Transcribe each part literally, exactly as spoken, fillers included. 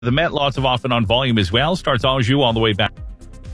The Met, lots of off and on volume as well. Starts Anjou all the way back.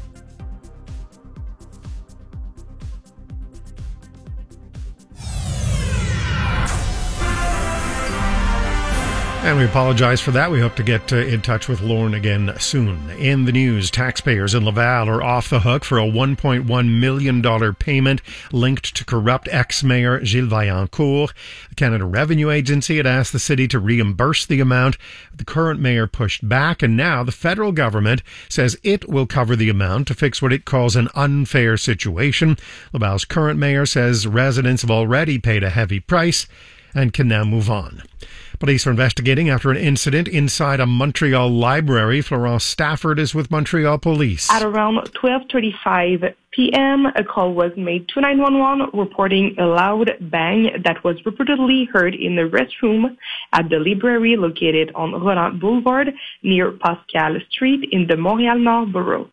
And we apologize for that. We hope to get uh, in touch with Lorne again soon. In the news, taxpayers in Laval are off the hook for a one point one million dollars payment linked to corrupt ex-mayor Gilles Vaillancourt. The Canada Revenue Agency had asked the city to reimburse the amount. The current mayor pushed back, and now the federal government says it will cover the amount to fix what it calls an unfair situation. Laval's current mayor says residents have already paid a heavy price and can now move on. Police are investigating after an incident inside a Montreal library. Florence Stafford is with Montreal Police. At around twelve thirty-five p.m., a call was made to nine one one reporting a loud bang that was reportedly heard in the restroom at the library located on Roland Boulevard near Pascal Street in the Montreal-Nord borough.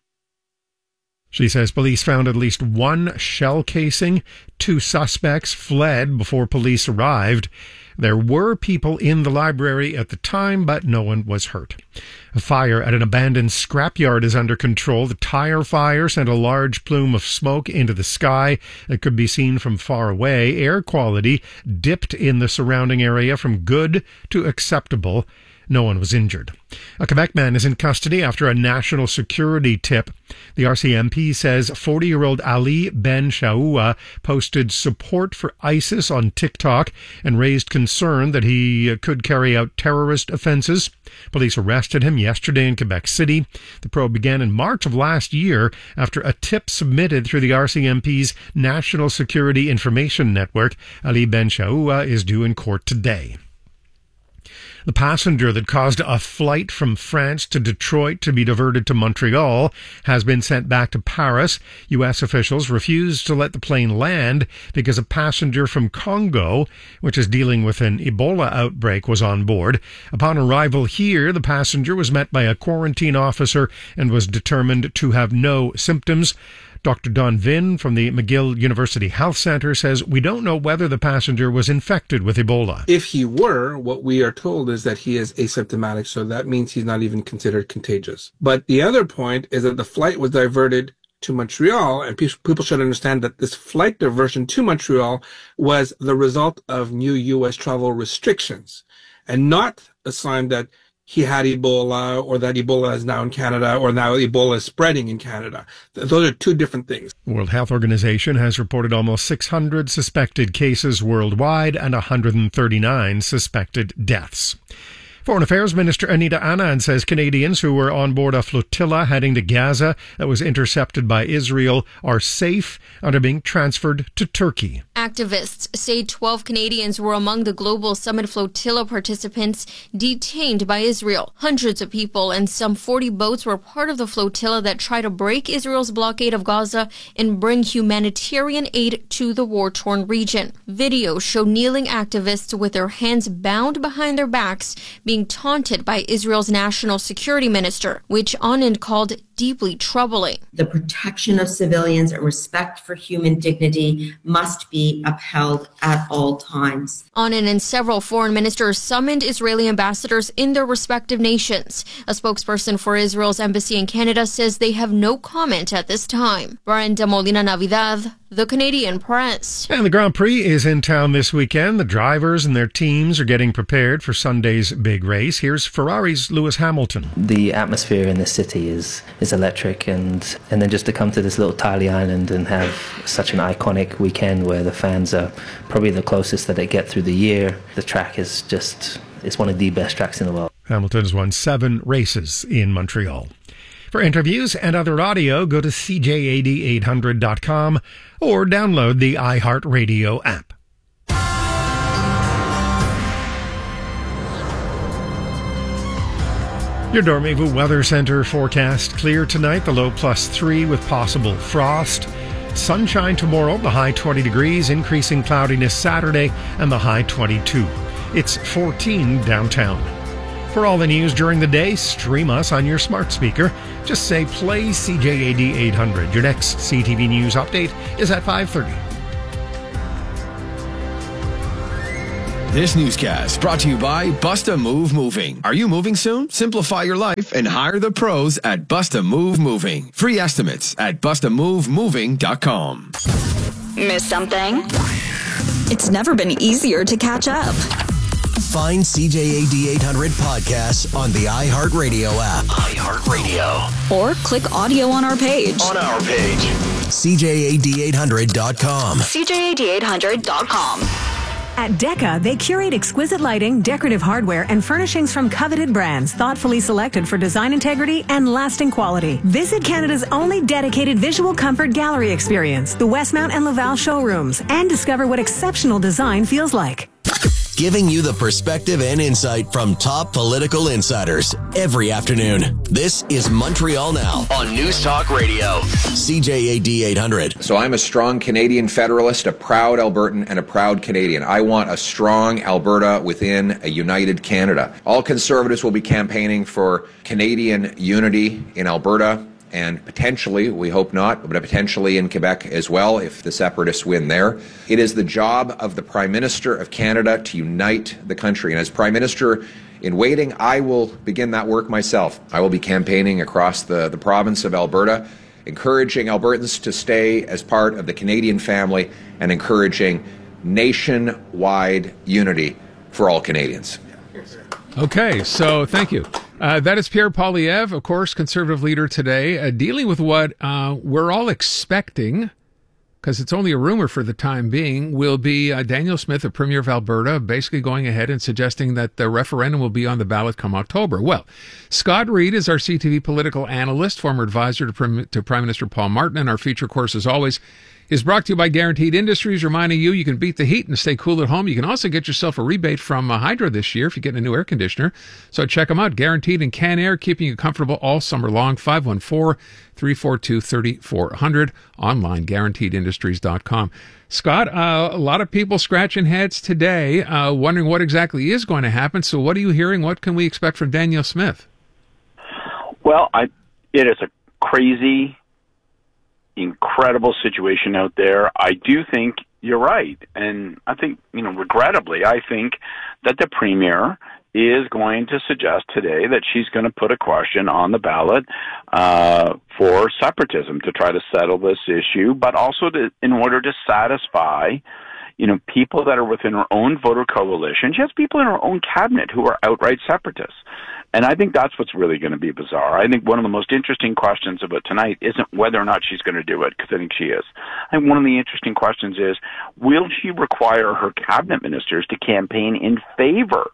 She says police found at least one shell casing. Two suspects fled before police arrived. There were people in the library at the time, but no one was hurt. A fire at an abandoned scrapyard is under control. The tire fire sent a large plume of smoke into the sky that could be seen from far away. Air quality dipped in the surrounding area from good to acceptable. No one was injured. A Quebec man is in custody after a national security tip. The R C M P says forty-year-old Ali Ben Shaoua posted support for ISIS on TikTok and raised concern that he could carry out terrorist offenses. Police arrested him yesterday in Quebec City. The probe began in March of last year after a tip submitted through the R C M P's National Security Information Network. Ali Ben Shaoua is due in court today. The passenger that caused a flight from France to Detroit to be diverted to Montreal has been sent back to Paris. U S officials refused to let the plane land because a passenger from Congo, which is dealing with an Ebola outbreak, was on board. Upon arrival here, the passenger was met by a quarantine officer and was determined to have no symptoms. Doctor Don Vin from the McGill University Health Centre says we don't know whether the passenger was infected with Ebola. If he were, what we are told is that he is asymptomatic, so that means he's not even considered contagious. But the other point is that the flight was diverted to Montreal, and pe- people should understand that this flight diversion to Montreal was the result of new U S travel restrictions, and not a sign that he had Ebola or that Ebola is now in Canada or now Ebola is spreading in Canada. Those are two different things. The World Health Organization has reported almost six hundred suspected cases worldwide and one hundred thirty-nine suspected deaths. Foreign Affairs Minister Anita Anand says Canadians who were on board a flotilla heading to Gaza that was intercepted by Israel are safe and are being transferred to Turkey. Activists say twelve Canadians were among the Global Summit flotilla participants detained by Israel. Hundreds of people and some forty boats were part of the flotilla that tried to break Israel's blockade of Gaza and bring humanitarian aid to the war-torn region. Videos show kneeling activists with their hands bound behind their backs being taunted by Israel's national security minister, which Anand called deeply troubling. The protection of civilians and respect for human dignity must be upheld at all times. Anand and several foreign ministers summoned Israeli ambassadors in their respective nations. A spokesperson for Israel's embassy in Canada says they have no comment at this time. Brenda Molina Navidad, The Canadian Press. And the Grand Prix is in town this weekend. The drivers and their teams are getting prepared for Sunday's big race. Here's Ferrari's Lewis Hamilton. The atmosphere in the city is is electric, and and then just to come to this little tiny island and have such an iconic weekend where the fans are probably the closest that they get through the year. The track is just, it's one of the best tracks in the world. Hamilton has won seven races in Montreal. For interviews and other audio, go to c j a d eight hundred dot com or download the iHeartRadio app. Your Dormez-vous Weather Center forecast: clear tonight, the low plus three with possible frost. Sunshine tomorrow, the high twenty degrees, increasing cloudiness Saturday, and the high twenty-two. It's fourteen downtown. For all the news during the day, stream us on your smart speaker. Just say play C J A D eight hundred. Your next C T V News update is at five thirty. This newscast brought to you by Busta Move Moving. Are you moving soon? Simplify your life and hire the pros at Busta Move Moving. Free estimates at busta move moving dot com. Miss something? It's never been easier to catch up. Find C J A D eight hundred podcasts on the iHeartRadio app. iHeartRadio. Or click audio on our page. On our page. C J A D eight hundred dot com. C J A D eight hundred dot com. At Deca, they curate exquisite lighting, decorative hardware, and furnishings from coveted brands, thoughtfully selected for design integrity and lasting quality. Visit Canada's only dedicated visual comfort gallery experience, the Westmount and Laval showrooms, and discover what exceptional design feels like. Giving you the perspective and insight from top political insiders every afternoon. This is Montreal Now on News Talk Radio. C J A D eight hundred. So I'm a strong Canadian federalist, a proud Albertan, and a proud Canadian. I want a strong Alberta within a united Canada. All Conservatives will be campaigning for Canadian unity in Alberta, and potentially, we hope not, but potentially in Quebec as well if the separatists win there. It is the job of the Prime Minister of Canada to unite the country. And as Prime Minister in waiting, I will begin that work myself. I will be campaigning across the, the province of Alberta, encouraging Albertans to stay as part of the Canadian family and encouraging nationwide unity for all Canadians. Okay, so thank you. Uh, that is Pierre Poilievre, of course, Conservative leader today, uh, dealing with what uh, we're all expecting, because it's only a rumor for the time being, will be uh, Danielle Smith, the Premier of Alberta, basically going ahead and suggesting that the referendum will be on the ballot come October. Well, Scott Reid is our C T V political analyst, former advisor to, Prim- to Prime Minister Paul Martin, and our feature course, as always, is brought to you by Guaranteed Industries, reminding you you can beat the heat and stay cool at home. You can also get yourself a rebate from uh, Hydro this year if you get a new air conditioner. So check them out. Guaranteed and Can Air, keeping you comfortable all summer long. five one four, three four two, three four zero zero. Online, guaranteed industries dot com. Scott, uh, a lot of people scratching heads today, uh, wondering what exactly is going to happen. So what are you hearing? What can we expect from Danielle Smith? Well, I, it is a crazy, incredible situation out there. I do think you're right. And I think, you know, regrettably, I think that the Premier is going to suggest today that she's going to put a question on the ballot uh, for separatism to try to settle this issue, but also to, in order to satisfy, you know, people that are within her own voter coalition. She has people in her own cabinet who are outright separatists. And I think that's what's really going to be bizarre. I think one of the most interesting questions about tonight isn't whether or not she's going to do it, because I think she is. I think one of the interesting questions is, will she require her cabinet ministers to campaign in favor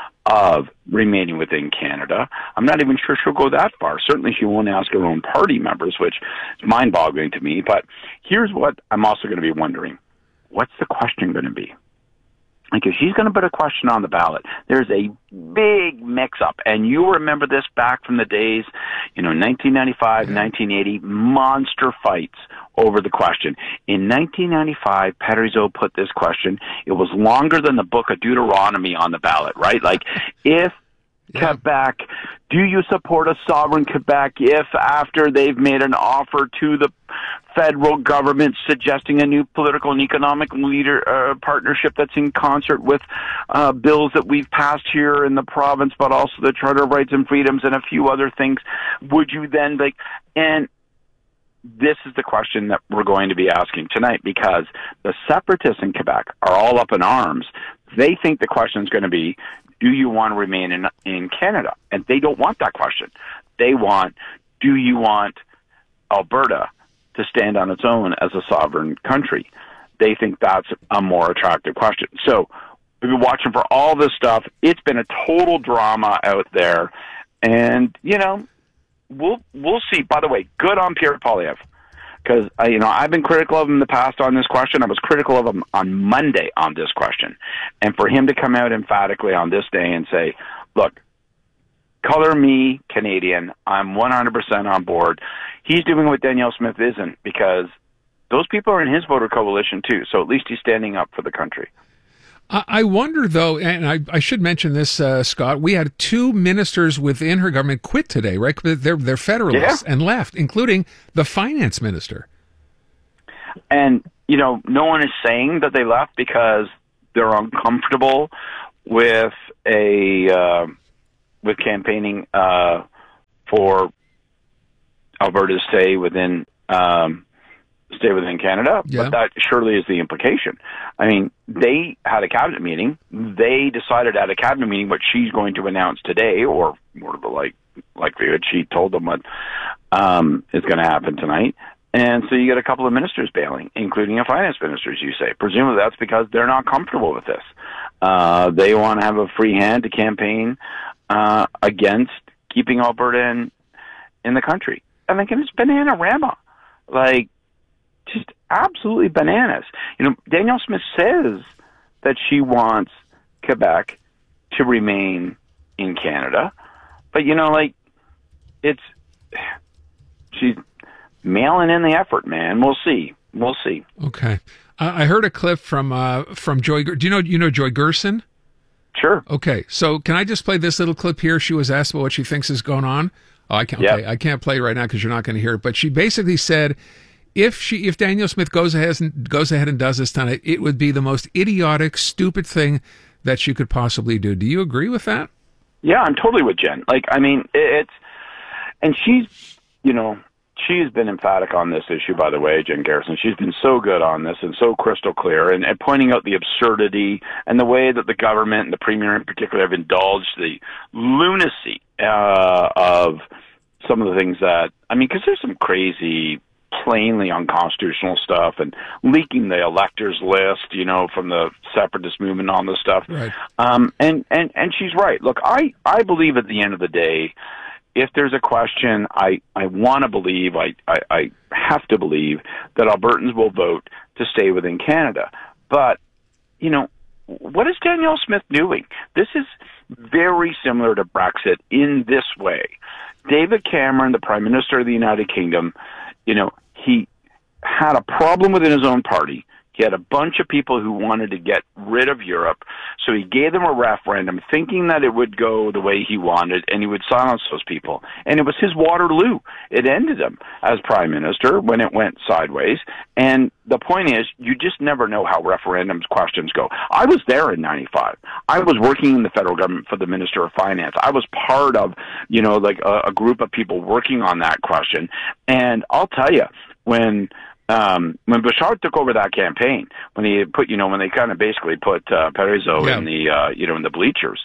of remaining within Canada? I'm not even sure she'll go that far. Certainly she won't ask her own party members, which is mind-boggling to me. But here's what I'm also going to be wondering. What's the question going to be? Like, if she's going to put a question on the ballot, there's a big mix-up. And you remember this back from the days, you know, nineteen ninety-five, nineteen eighty, monster fights over the question. In nineteen ninety-five, Parizeau put this question. It was longer than the book of Deuteronomy on the ballot, right? Like, if yeah. Quebec, do you support a sovereign Quebec if after they've made an offer to the federal government suggesting a new political and economic leader uh, partnership that's in concert with uh, bills that we've passed here in the province, but also the Charter of Rights and Freedoms and a few other things, would you then like, and this is the question that we're going to be asking tonight, because the separatists in Quebec are all up in arms. They think the question is going to be, do you want to remain in, in Canada? And they don't want that question. They want, do you want Alberta to stand on its own as a sovereign country? They think that's a more attractive question. So we've been watching for all this stuff. It's been a total drama out there. And, you know, we'll we'll see. By the way, good on Pierre Poilievre, because, uh, you know, I've been critical of him in the past on this question. I was critical of him on Monday on this question. And for him to come out emphatically on this day and say, look, color me Canadian, I'm one hundred percent on board. He's doing what Danielle Smith isn't, because those people are in his voter coalition too. So at least he's standing up for the country. I wonder, though, and I, I should mention this, uh, Scott, we had two ministers within her government quit today, right? They're, they're federalists yeah. and left, including the finance minister. And, you know, no one is saying that they left, because they're uncomfortable with a uh, with campaigning uh, for Alberta to stay within um, stay within Canada. Yeah. But that surely is the implication. I mean, they had a cabinet meeting. They decided at a cabinet meeting what she's going to announce today, or more of the like likelihood she told them what um, is going to happen tonight. And so you get a couple of ministers bailing, including a finance minister, as you say. Presumably that's because they're not comfortable with this. Uh, they want to have a free hand to campaign uh, against keeping Alberta in, in the country. I mean, it's banana-rama. Like, just absolutely bananas. You know, Danielle Smith says that she wants Quebec to remain in Canada. But, you know, like, it's... She's... mailing in the effort, man. We'll see. We'll see. Okay. Uh, I heard a clip from uh, from Joy. Do you know you know Joy Gerson? Sure. Okay. So can I just play this little clip here? She was asked about what she thinks is going on. Oh, I can't. Yep. Okay, I can't play it right now because you're not going to hear it. But she basically said, if she if Danielle Smith goes ahead and goes ahead and does this tonight, it would be the most idiotic, stupid thing that she could possibly do. Do you agree with that? Yeah, I'm totally with Jen. Like, I mean, it's and she's you know. She's been emphatic on this issue, by the way, Jen Garrison. She's been so good on this and so crystal clear and, and pointing out the absurdity and the way that the government and the Premier in particular have indulged the lunacy uh, of some of the things that, I mean, because there's some crazy, plainly unconstitutional stuff and leaking the electors list, you know, from the separatist movement on this stuff. Right. Um, and, and, and she's right. Look, I, I believe at the end of the day, if there's a question, I, I want to believe, I, I, I have to believe that Albertans will vote to stay within Canada. But, you know, what is Danielle Smith doing? This is very similar to Brexit in this way. David Cameron, the Prime Minister of the United Kingdom, you know, he had a problem within his own party. He had a bunch of people who wanted to get rid of Europe, so he gave them a referendum thinking that it would go the way he wanted, and he would silence those people. And it was his Waterloo. It ended him as Prime Minister when it went sideways. And the point is, you just never know how referendums questions go. I was there in ninety-five. I was working in the federal government for the Minister of Finance. I was part of, you know, like a, a group of people working on that question. And I'll tell you, when... Um, when Bouchard took over that campaign, when he put, you know, when they kind of basically put uh, Parizeau yeah. in the, uh, you know, in the bleachers,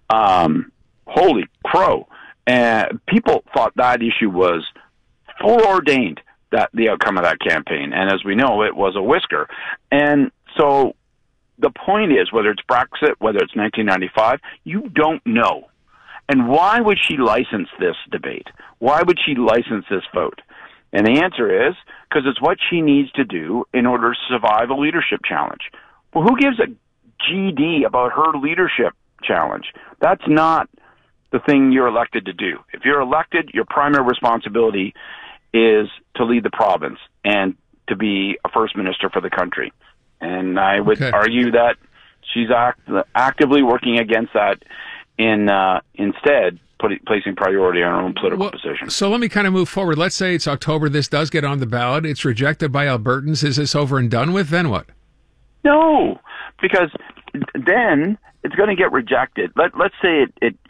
um, holy crow! And people thought that issue was foreordained, that the outcome of that campaign, and as we know, it was a whisker. And so, the point is, whether it's Brexit, whether it's nineteen ninety-five, you don't know. And why would she license this debate? Why would she license this vote? And the answer is because it's what she needs to do in order to survive a leadership challenge. Well, who gives a G D about her leadership challenge? That's not the thing you're elected to do. If you're elected, your primary responsibility is to lead the province and to be a first minister for the country. And I would Okay. argue that she's act- actively working against that in uh, instead Put, placing priority on her own political well, position. So let me kind of move forward. Let's say it's October. This does get on the ballot. It's rejected by Albertans. Is this over and done with? Then what? No, because then it's going to get rejected. Let, let's say it, it,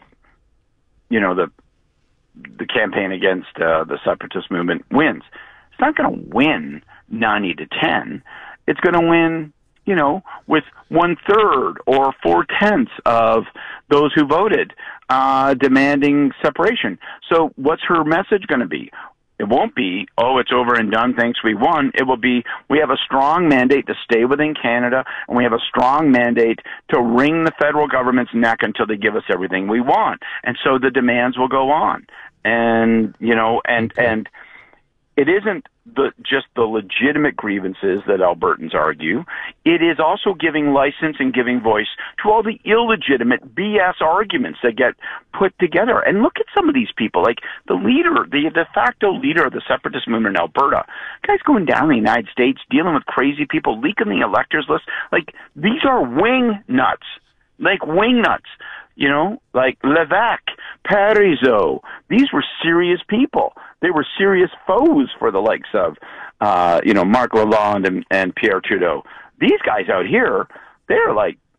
you know, the the campaign against uh, the separatist movement wins. It's not going to win ninety to ten. It's going to win, you know, with one third or four tenths of those who voted, uh, demanding separation. So what's her message going to be? It won't be, oh, it's over and done, thanks, we won. It will be, we have a strong mandate to stay within Canada, and we have a strong mandate to wring the federal government's neck until they give us everything we want. And so the demands will go on. And, you know, and, and it isn't the, just the legitimate grievances that Albertans argue. It is also giving license and giving voice to all the illegitimate B S arguments that get put together. And look at some of these people, like the leader, the de facto leader of the separatist movement in Alberta. Guy's going down in the United States, dealing with crazy people, leaking the electors list. Like, these are wing nuts. Like wing nuts. You know, like Levesque, Parizeau. These were serious people. They were serious foes for the likes of, uh, you know, Marc Lalonde and, and Pierre Trudeau. These guys out here, they're like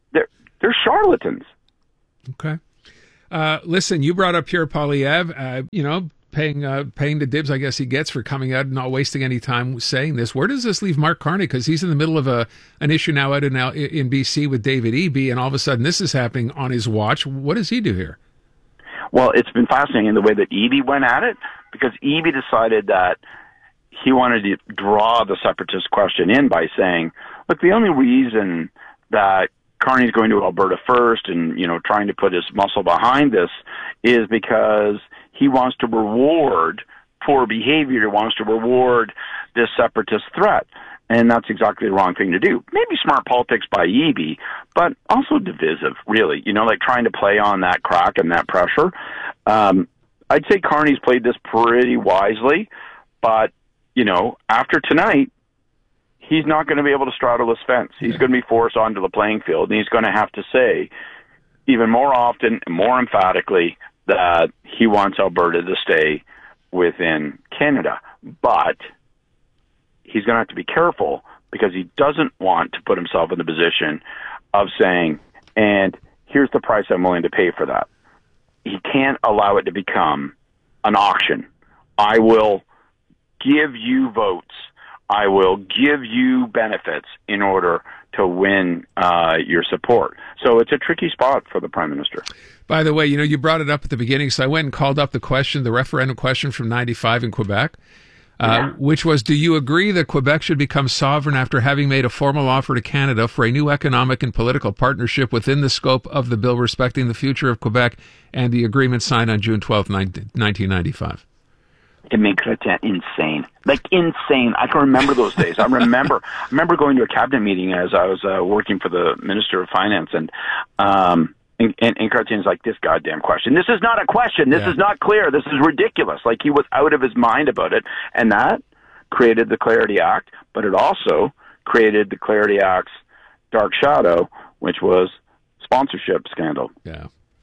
they're they're charlatans. Okay. Uh, listen, you brought up Pierre Poilievre, uh, you know, paying uh, paying the dibs, I guess he gets for coming out and not wasting any time saying this. Where does this leave Mark Carney? Because he's in the middle of a an issue now out in, in B C with David Eby, and all of a sudden this is happening on his watch. What does he do here? Well, it's been fascinating the way that Eby went at it, because Eby decided that he wanted to draw the separatist question in by saying, look, the only reason that Carney's going to Alberta first and, you know, trying to put his muscle behind this is because he wants to reward poor behavior. He wants to reward this separatist threat. And that's exactly the wrong thing to do. Maybe smart politics by Eby, but also divisive, really. You know, like trying to play on that crack and that pressure. Um, I'd say Carney's played this pretty wisely, but, you know, after tonight, he's not going to be able to straddle this fence. He's going to be forced onto the playing field, and he's going to have to say even more often and more emphatically that he wants Alberta to stay within Canada. But he's going to have to be careful, because he doesn't want to put himself in the position of saying, and here's the price I'm willing to pay for that. He can't allow it to become an auction. I will give you votes. I will give you benefits in order to win uh, your support. So it's a tricky spot for the Prime Minister. By the way, you know, you brought it up at the beginning, so I went and called up the question, the referendum question from ninety-five in Quebec, uh, yeah. which was, do you agree that Quebec should become sovereign after having made a formal offer to Canada for a new economic and political partnership within the scope of the bill respecting the future of Quebec and the agreement signed on June twelfth, nineteen ninety-five? Aimé Chrétien, insane. Like, insane. I can remember those days. I remember I remember going to a cabinet meeting as I was uh, working for the Minister of Finance, and um, and, and, and Chrétien's like, this goddamn question. This is not a question. This yeah. is not clear. This is ridiculous. Like, he was out of his mind about it. And that created the Clarity Act, but it also created the Clarity Act's dark shadow, which was sponsorship scandal. Yeah.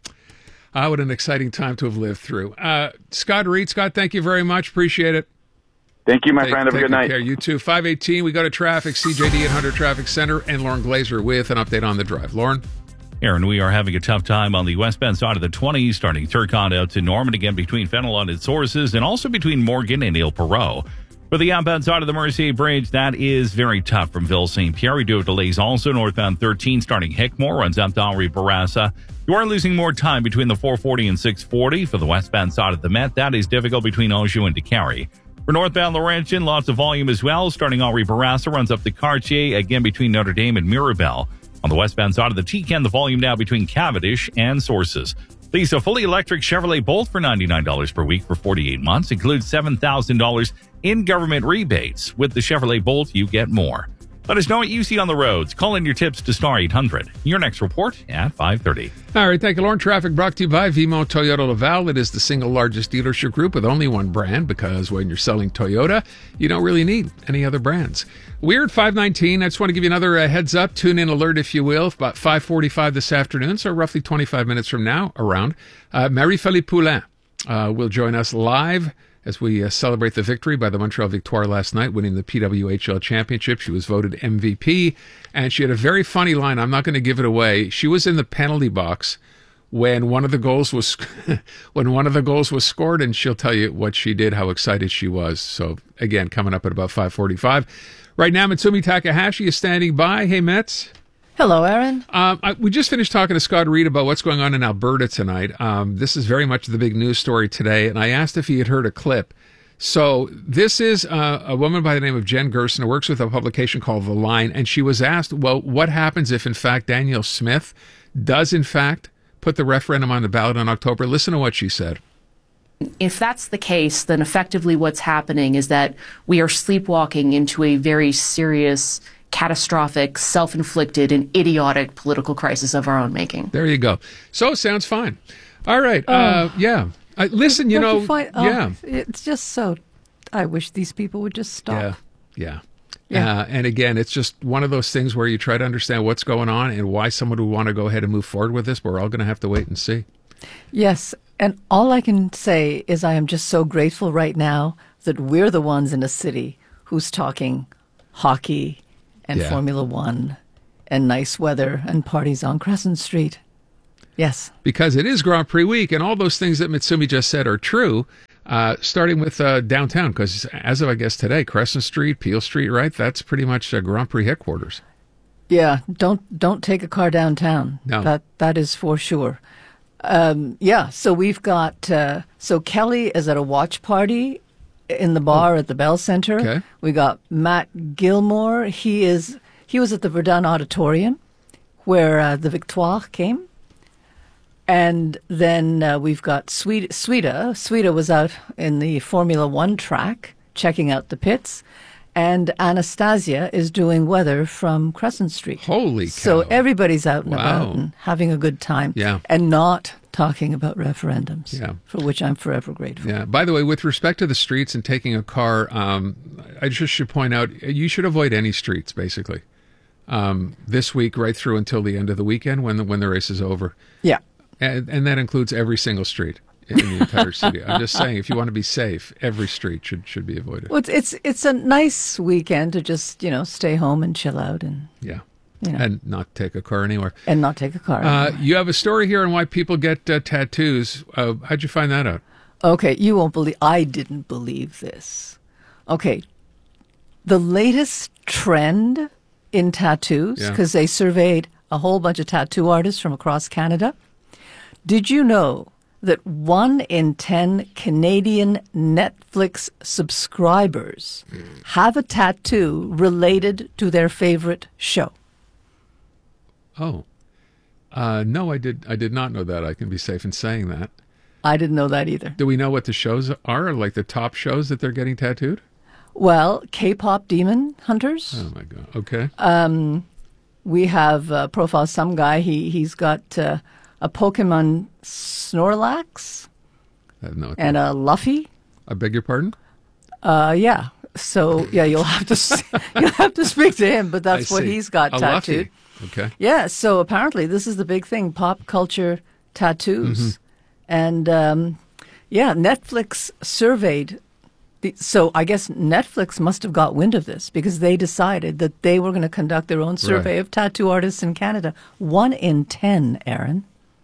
Ah, what an exciting time to have lived through. Uh, Scott Reed, Scott, thank you very much. Appreciate it. Thank you, my take, friend. Have a good night. Care. You too. five eighteen, we go to traffic, C J D at Hunter Traffic Center, and Lauren Glazer with an update on the drive. Lauren? Aaron, we are having a tough time on the westbound side of the twenty, starting Turcotte out to Norman, again between Fenelon and Sources, and also between Morgan and Ile Perrot. For the outbound side of the Mercier Bridge, that is very tough from Ville Saint Pierre. We do have delays also northbound thirteen, starting Hickmore, runs up to Henri Bourassa. You are losing more time between the four forty and six forty. For the westbound side of the Met, that is difficult between Anjou and Décarie. For northbound Laurentian, lots of volume as well. Starting Henri Bourassa, runs up to Cartier, again between Notre Dame and Mirabel. On the westbound side of the T C A N, the volume now between Cavendish and Sources. Lease a fully electric Chevrolet Bolt for ninety-nine dollars per week for forty-eight months. Includes seven thousand dollars in government rebates. With the Chevrolet Bolt, you get more. Let us know what you see on the roads. Call in your tips to Star eight hundred. Your next report at five thirty. All right, thank you, Lauren. Traffic brought to you by Vimo Toyota Laval. It is the single largest dealership group with only one brand, because when you're selling Toyota, you don't really need any other brands. We're at five nineteen. I just want to give you another uh, heads up, tune in alert, if you will, about five forty-five this afternoon, so roughly twenty-five minutes from now, around. Uh, Marie-Philippe Poulin uh, will join us live as we uh, celebrate the victory by the Montreal Victoire last night, winning the P W H L championship. She was voted M V P, and she had a very funny line. I'm not going to give it away. She was in the penalty box when one of the goals was when one of the goals was scored, and she'll tell you what she did, how excited she was. So again, coming up at about five forty-five. Right now, Mitsumi Takahashi is standing by. Hey, Mets. Hello, Aaron. Um, I, we just finished talking to Scott Reed about what's going on in Alberta tonight. Um, this is very much the big news story today, and I asked if he had heard a clip. So this is uh, a woman by the name of Jen Gerson who works with a publication called The Line, and she was asked, well, what happens if, in fact, Danielle Smith does, in fact, put the referendum on the ballot in October? Listen to what she said. If that's the case, then effectively what's happening is that we are sleepwalking into a very serious, catastrophic, self-inflicted, and idiotic political crisis of our own making. There you go. So it sounds fine. All right. Oh. Uh, yeah. Uh, listen, you know, you find, oh, yeah. It's just so, I wish these people would just stop. Yeah. Yeah. Yeah. Uh, and again, it's just one of those things where you try to understand what's going on and why someone would want to go ahead and move forward with this, but we're all going to have to wait and see. Yes. And all I can say is I am just so grateful right now that we're the ones in a city who's talking hockey and Yeah. Formula One and nice weather and parties on Crescent Street. Yes. Because it is Grand Prix week, and all those things that Mitsumi just said are true, uh, starting with uh, downtown, because as of, I guess, today, Crescent Street, Peel Street, right? That's pretty much uh, Grand Prix headquarters. Yeah, don't don't take a car downtown. No. That that is for sure. Um, yeah, so we've got, uh, so Kelly is at a watch party in the bar oh. at the Bell Center. Okay. We got Matt Gilmore. He is he was at the Verdun Auditorium where uh, the Victoire came. And then uh, we've got Swede, Sweda. Sweda was out in the Formula One track checking out the pits. And Anastasia is doing weather from Crescent Street. Holy cow. So everybody's out and Wow. about and having a good time. Yeah. And not talking about referendums, Yeah. for which I'm forever grateful. Yeah. By the way, with respect to the streets and taking a car, um, I just should point out, you should avoid any streets, basically, um, this week right through until the end of the weekend when the, when the race is over. Yeah. And, and that includes every single street in the entire city. I'm just saying, if you want to be safe, every street should should be avoided. Well, it's, it's it's a nice weekend to just, you know, stay home and chill out and Yeah. You know. And not take a car anywhere. and not take a car. Uh, you have a story here on why people get uh, tattoos. Uh, how'd you find that out? Okay, you won't believe. I didn't believe this. Okay, the latest trend in tattoos, Yeah. because they surveyed a whole bunch of tattoo artists from across Canada. Did you know that one in ten Canadian Netflix subscribers have a tattoo related to their favorite show? Oh, uh, no, I did. I did not know that. I can be safe in saying that. I didn't know that either. Do we know what the shows are? Like the top shows that they're getting tattooed? Well, K-pop Demon Hunters. Oh my god. Okay. Um, we have uh, profiled some guy. He he's got uh, a Pokemon Snorlax I have no. and a Luffy. I beg your pardon? Uh, yeah. So yeah, you'll have to s- you'll have to speak to him. But that's I what see. he's got A tattooed. Luffy. Okay. Yeah. So apparently, this is the big thing: pop culture tattoos. Mhm. And um, yeah, Netflix surveyed. The, so I guess Netflix must have got wind of this because they decided that they were going to conduct their own survey Right. of tattoo artists in Canada. One in ten, Aaron.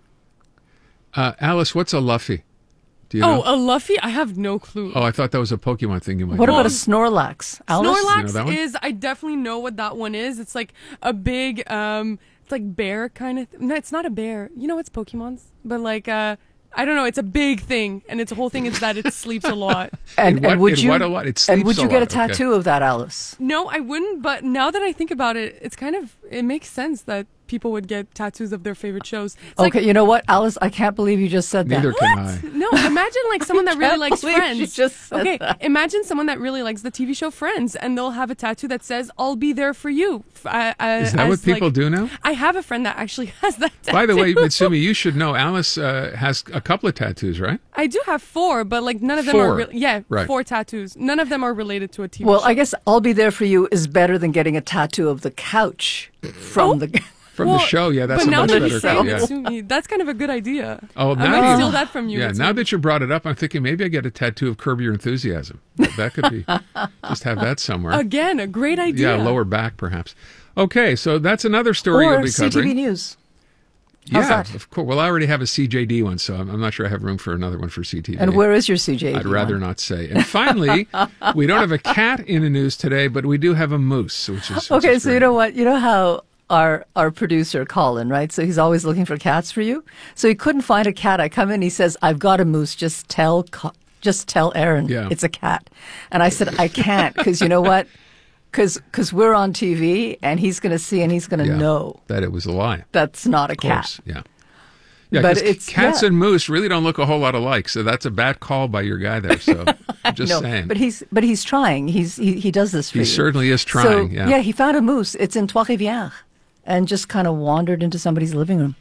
Uh, Alice, what's a Luffy? Do you Oh, know? a Luffy? I have no clue. Oh, I thought that was a Pokemon thing you might What know. about a Snorlax? Alice? Snorlax You know that one? is, I definitely know what that one is. It's like a big, um, it's like bear kind of, th- no, it's not a bear. You know, it's Pokemon's, but like, uh, I don't know. It's a big thing, and its whole thing is that it sleeps a lot. And, In what- and would in you what a lot? It and sleeps would a you get a lot, okay. tattoo of that, Alice? No, I wouldn't. But now that I think about it, it's kind of it makes sense that people would get tattoos of their favorite shows. It's Okay, like, you know what, Alice? I can't believe you just said Neither that. can I. no, imagine like someone that really can't likes believe Friends. she just said okay, that. imagine someone that really likes the T V show Friends, and they'll have a tattoo that says "I'll be there for you." F- I- I- Is that as, what people like- do now? I have a friend that actually has that tattoo. By the way, Mitsumi, you should know Alice uh, has a couple of tattoos, right? I do have four, but like none of them Four. are. Re- yeah, Right. four tattoos. None of them are related to a T V Well, show. I guess "I'll be there for you" is better than getting a tattoo of the couch from the. From Well, the show, yeah, that's but a now much that better you say call. it, Yeah. Mitsumi, that's kind of a good idea. Oh, I now might you- steal that from you. Yeah, Mitsumi. now that you brought it up, I'm thinking maybe I get a tattoo of Curb Your Enthusiasm. That could be, just have that somewhere. Again, a great idea. Yeah, lower back perhaps. Okay, so that's another story Or you'll be C T V covering. News. How's Yeah, that? of course. Well, I already have a C J D one, so I'm, I'm not sure I have room for another one for C T V. And where is your C J D I'd rather one? not say. And finally, we don't have a cat in the news today, but we do have a moose, which is which Okay, is so you know what? You know how our our producer Colin, right? So he's always looking for cats for you. So he couldn't find a cat. I come in, he says, "I've got a moose. Just tell, Co- just tell Aaron Yeah. it's a cat." And I said, "I can't, because you know what? Because because we're on T V, and he's going to see, and he's going to Yeah, know that it was a lie. that's not a Of course, cat." yeah. Yeah, But 'cause it's- cats yeah. and moose really don't look a whole lot alike, so that's a bad call by your guy there. So I'm just no, saying. but he's but he's trying. He's he, he does this for He you. certainly is So, trying, yeah. yeah, he found a moose. It's in Trois-Rivières, and just kind of wandered into somebody's living room.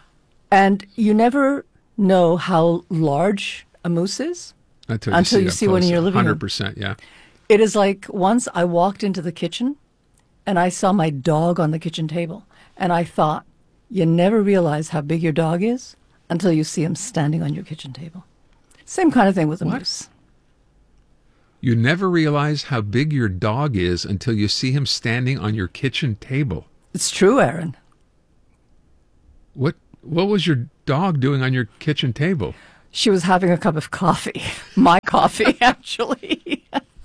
And you never know how large a moose is Until until you up see one in close. your living one hundred room. percent, yeah. It is like once I walked into the kitchen, and I saw my dog on the kitchen table, and I thought, you never realize how big your dog is until you see him standing on your kitchen table. Same kind of thing with a moose. You never realize how big your dog is until you see him standing on your kitchen table. It's true, Aaron. What What was your dog doing on your kitchen table? She was having a cup of coffee. My coffee, actually.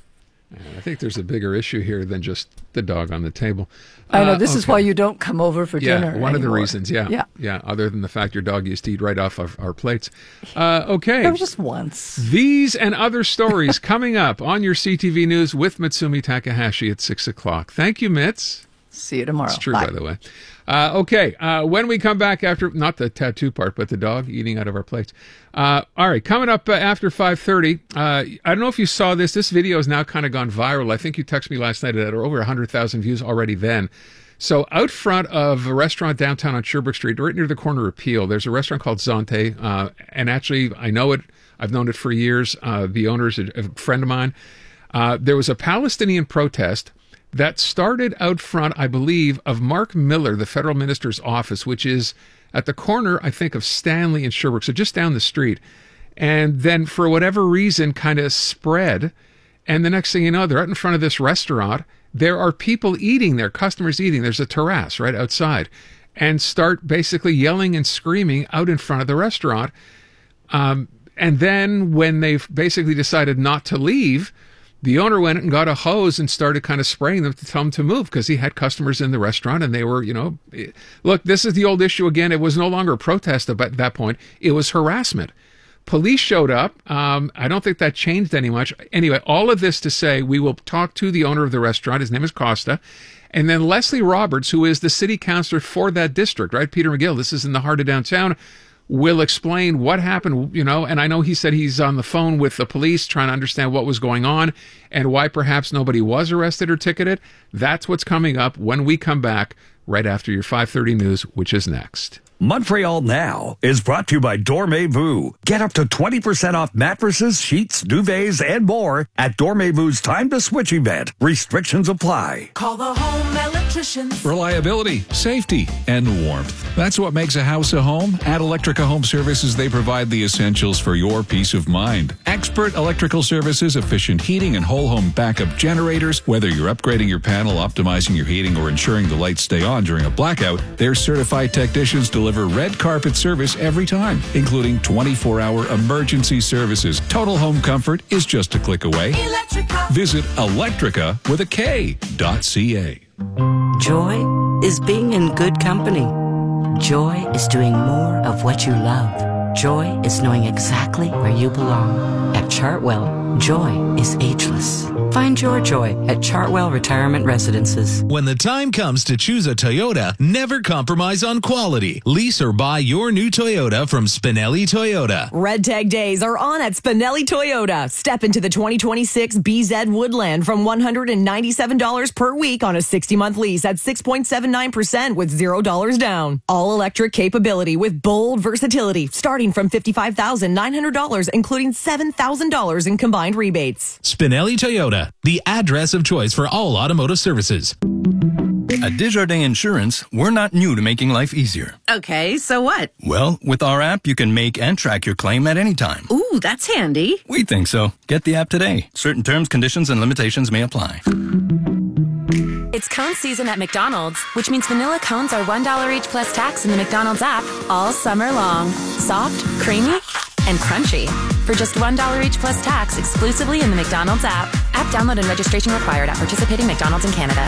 I think there's a bigger issue here than just the dog on the table. I know. Uh, This is okay. why you don't come over for yeah, dinner one of the anymore. reasons, yeah. Yeah. Yeah, other than the fact your dog used to eat right off of our plates. Uh, okay. That was just once. These and other stories coming up on your C T V News with Mitsumi Takahashi at six o'clock. Thank you, Mitz. See you tomorrow. It's true, Bye. by the way. Uh, okay, uh, when we come back after, not the tattoo part, but the dog eating out of our plates. Uh, all right, coming up uh, after five thirty, uh, I don't know if you saw this. This video has now kind of gone viral. I think you texted me last night. It had over one hundred thousand views already then. So out front of a restaurant downtown on Sherbrooke Street, right near the corner of Peel, there's a restaurant called Zonte. Uh, and actually, I know it. I've known it for years. Uh, the owner is a, a friend of mine. Uh, there was a Palestinian protest that started out front, I believe, of Mark Miller, the federal minister's office, which is at the corner, I think, of Stanley and Sherbrooke, so just down the street. And then, for whatever reason, kind of spread. And the next thing you know, they're out in front of this restaurant. There are people eating there, customers eating. There's a terrace right outside. And start basically yelling and screaming out in front of the restaurant. Um, and then when they've basically decided not to leave, the owner went and got a hose and started kind of spraying them to tell them to move because he had customers in the restaurant and they were, you know, look, this is the old issue again. It was no longer a protest at that point. It was harassment. Police showed up. Um, I don't think that changed any much. Anyway, all of this to say we will talk to the owner of the restaurant. His name is Costa. And then Leslie Roberts, who is the city councilor for that district, right? Peter McGill, this is in the heart of downtown, will explain what happened, you know, and I know he said he's on the phone with the police trying to understand what was going on and why perhaps nobody was arrested or ticketed. That's what's coming up when we come back right after your five thirty news, which is next. Montreal Now is brought to you by Dormez-vous. Get up to twenty percent off mattresses, sheets, duvets, and more at Dormez-vou's Time to Switch event. Restrictions apply. Call the home electricians. Reliability, safety, and warmth. That's what makes a house a home. At Electrica Home Services, they provide the essentials for your peace of mind. Expert electrical services, efficient heating, and whole home backup generators. Whether you're upgrading your panel, optimizing your heating, or ensuring the lights stay on during a blackout, their certified technicians deliver red carpet service every time, including twenty-four hour emergency services. Total home comfort is just a click away. Electrica. Visit Electrica with a K dot C A. Joy is being in good company. Joy is doing more of what you love. Joy is knowing exactly where you belong. At Chartwell, joy is ageless. Find your joy at Chartwell Retirement Residences. When the time comes to choose a Toyota, never compromise on quality. Lease or buy your new Toyota from Spinelli Toyota. Red Tag Days are on at Spinelli Toyota. Step into the twenty twenty-six B Z Woodland from one hundred ninety-seven dollars per week on a sixty month lease at six point seven nine percent with zero dollars down. All electric capability with bold versatility starting from fifty-five thousand nine hundred dollars, including seven thousand dollars in combined rebates. Spinelli Toyota, the address of choice for all automotive services. At Desjardins Insurance, we're not new to making life easier. Okay, so what? Well, with our app, you can make and track your claim at any time. Ooh, that's handy. We think so. Get the app today. Certain terms, conditions, and limitations may apply. It's cone season at McDonald's, which means vanilla cones are one dollar each plus tax in the McDonald's app all summer long. Soft, creamy, and crunchy. For just one dollar each plus tax exclusively in the McDonald's app. App download and registration required at participating McDonald's in Canada.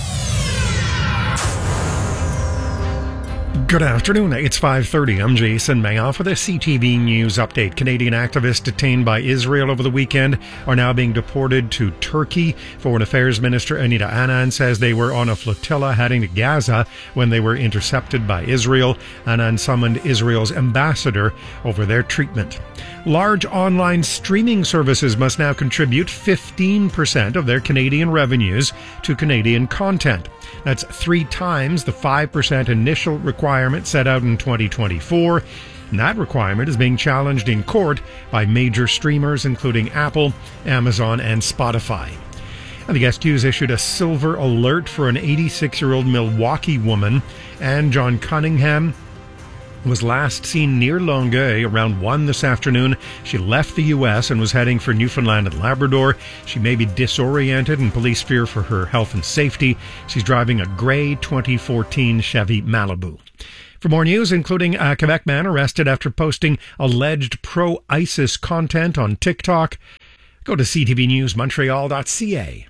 Good afternoon. It's five thirty. I'm Jason Mayoff with a C T V News update. Canadian activists detained by Israel over the weekend are now being deported to Turkey. Foreign Affairs Minister Anita Anand says they were on a flotilla heading to Gaza when they were intercepted by Israel. Anand summoned Israel's ambassador over their treatment. Large online streaming services must now contribute fifteen percent of their Canadian revenues to Canadian content. That's three times the five percent initial requirement set out in twenty twenty-four. And that requirement is being challenged in court by major streamers including Apple, Amazon, and Spotify. And the S Q's issued a silver alert for an eighty-six-year-old Milwaukee woman, Anne John Cunningham, was last seen near Longueuil around one this afternoon. She left the U S and was heading for Newfoundland and Labrador. She may be disoriented and police fear for her health and safety. She's driving a grey twenty fourteen Chevy Malibu. For more news, including a Quebec man arrested after posting alleged pro-ISIS content on TikTok, go to c t v news montreal dot c a.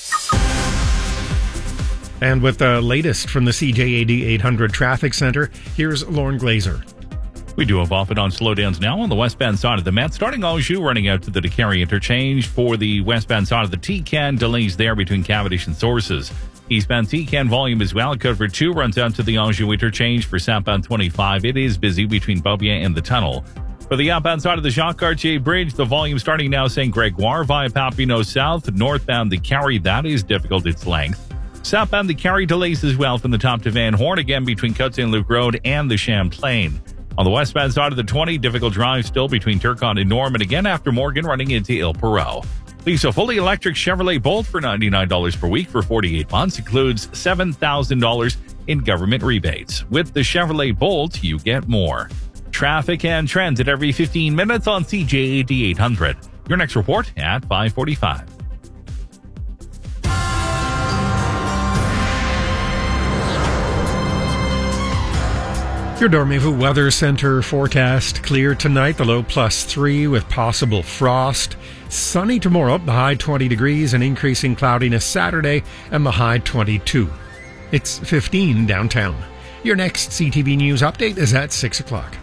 And with the latest from the C J A D eight hundred Traffic Center, here's Lauren Glazer. We do have off and on slowdowns now on the westbound side of the Met, starting Anjou, running out to the DeCarry interchange. For the westbound side of the T C A N, delays there between Cavendish and Sources. Eastbound T C A N volume as well. Cut for two runs out to the Anjou interchange. For southbound twenty-five, it is busy between Beaubien and the tunnel. For the outbound side of the Jacques Cartier Bridge, the volume starting now Saint Gregoire via Papineau South. Northbound the Carry, that is difficult its length. Southbound the Carry delays as well from the top to Van Horn, again between Côte Saint Luc Road and the Champlain. On the westbound side of the twenty, difficult drive still between Turcotte and Norman, again after Morgan running into Ile Perrot. Lease a fully electric Chevrolet Bolt for ninety-nine dollars per week for forty-eight months. Includes seven thousand dollars in government rebates. With the Chevrolet Bolt, you get more. Traffic and transit every fifteen minutes on C J A D eight hundred. Your next report at five forty-five. Your Dormez-vous Weather Center forecast: clear tonight, the low plus three with possible frost. Sunny tomorrow, the high twenty degrees, and increasing cloudiness Saturday, and the high twenty-two. It's fifteen downtown. Your next C T V News update is at six o'clock.